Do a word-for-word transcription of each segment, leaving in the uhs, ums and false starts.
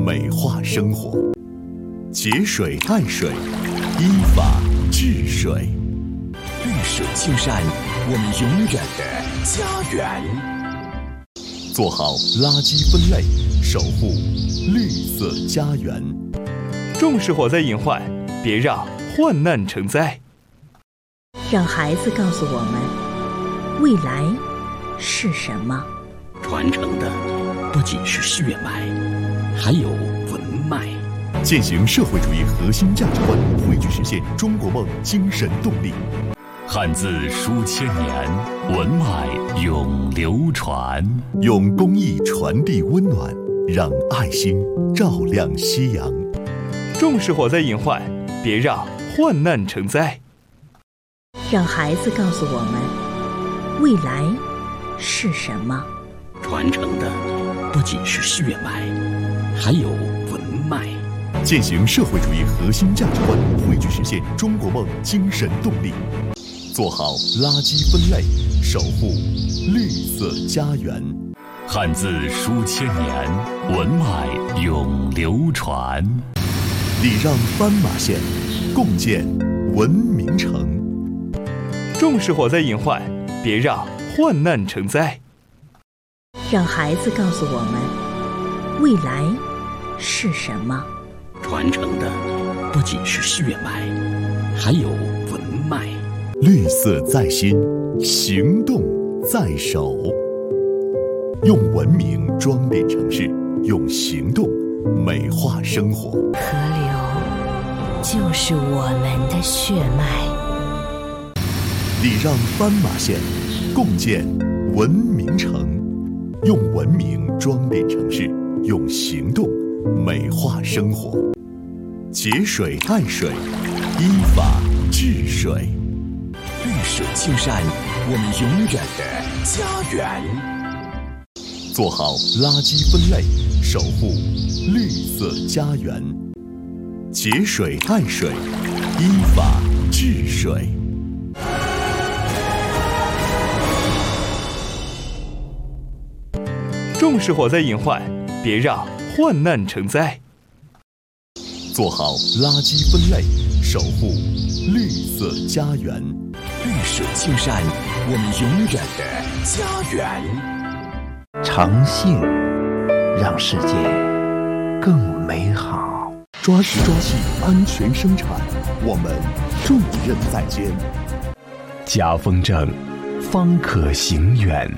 美化生活。节水爱水，依法治水。 绿水青山，我们永远的家园。 做好垃圾分类，守护绿色家园。 重视火灾隐患，别让患难成灾。 让孩子告诉我们，未来是什么？ 传承的不仅是血脉，还有文脉。 践行社会主义核心价值观，汇聚实现中国梦精神动力。 汉字书千年，文脉永流传。 用公益传递温暖，让爱心照亮夕阳。 重视火灾隐患，别让患难成灾。 让孩子告诉我们，未来是什么？ 传承的不仅是血脉，还有文脉。 践行社会主义核心价值观，汇聚实现中国梦精神动力。做好垃圾分类，守护绿色家园。 汉字书千年，文脉永流传。 礼让斑马线，共建文明城。 重视火灾隐患，别让患难成灾。 让孩子告诉我们，未来是什么？ 传承的不仅是血脉，还有文脉。 绿色在心，行动在手。用文明装点城市，用行动美化生活。 河流就是我们的血脉。 礼让斑马线，共建文明城。用文明装点城市，用行动美化生活。节水爱水，依法治水。 绿水青山，我们永远的家园。 做好垃圾分类，守护绿色家园。节水爱水，依法治水。 重视火灾隐患，别让患难成灾。 做好垃圾分类，守护绿色家园。 绿水青山，我们永远的家园。 诚信让世界更美好。 抓实抓细，安全生产，我们重任在肩。 家风正，方可行远。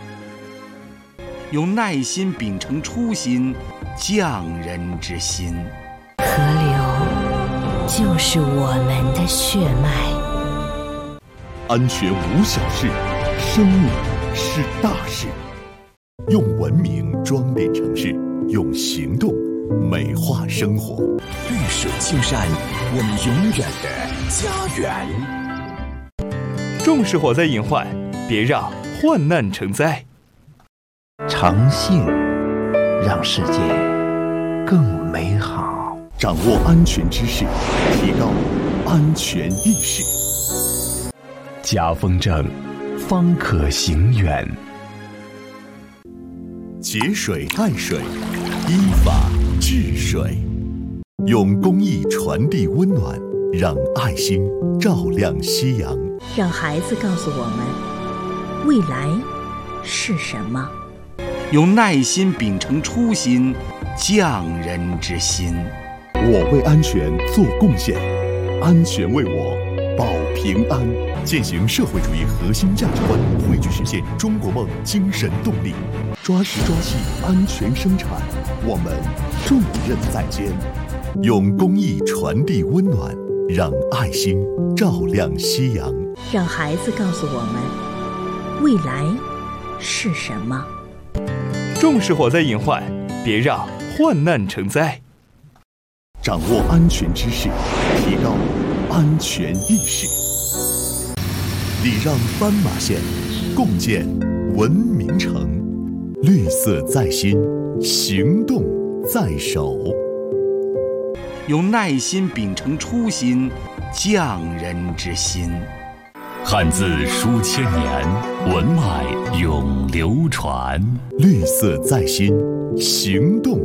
用耐心秉承初心，匠人之心。 河流就是我们的血脉。 安全无小事，生命是大事。用文明装点城市，用行动美化生活。 绿水青山，我们永远的家园。 重视火灾隐患，别让患难成灾。 诚信让世界更美好。 掌握安全知识，提高安全意识。 家风正，方可行远。 节水爱水，依法治水。用公益传递温暖，让爱心照亮夕阳。 让孩子告诉我们，未来是什么？ 用耐心秉承初心，匠人之心。 我为安全做贡献，安全为我保平安。践行社会主义核心价值观，汇聚实现中国梦精神动力。抓实抓细，安全生产，我们重任在肩。用公益传递温暖，让爱心照亮夕阳。 让孩子告诉我们，未来是什么？ 重视火灾隐患，别让患难成灾。 掌握安全知识，提高安全意识。礼让斑马线，共建文明城。绿色在心，行动在手。 用耐心秉承初心，匠人之心。 汉字书千年，文脉永流传。 绿色在心，行动